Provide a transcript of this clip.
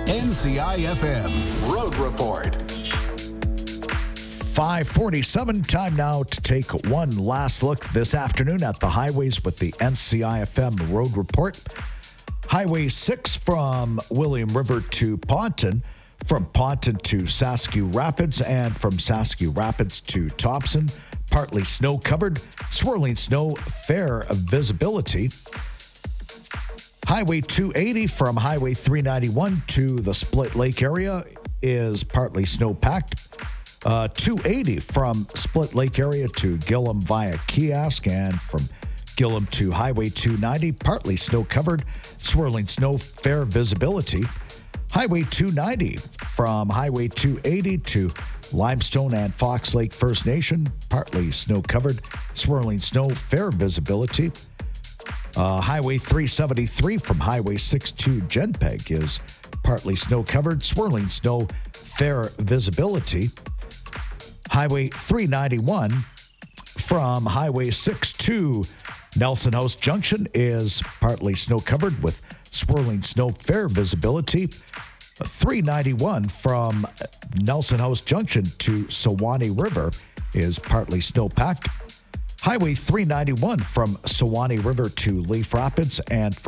NCIFM Road Report. 5:47, time now to take one last look this afternoon at the highways with the NCIFM Road Report. Highway 6 from William River to Ponton, from Ponton to Saskew Rapids, and from Saskew Rapids to Thompson. Partly snow-covered, swirling snow, fair visibility. Highway 280 from Highway 391 to the Split Lake area is partly snow-packed. 280 from Split Lake area to Gillam via Kiosk, and from Gillam to Highway 290, partly snow-covered, swirling snow, fair visibility. Highway 290 from Highway 280 to Limestone and Fox Lake First Nation, partly snow-covered, swirling snow, fair visibility. Highway 373 from Highway 6 to Genpeg is partly snow-covered, swirling snow, fair visibility. Highway 391 from Highway 6 to Nelson House Junction is partly snow-covered with swirling snow, fair visibility. 391 from Nelson House Junction to Sewanee River is partly snow-packed. Highway 391 from Sewanee River to Leaf Rapids and from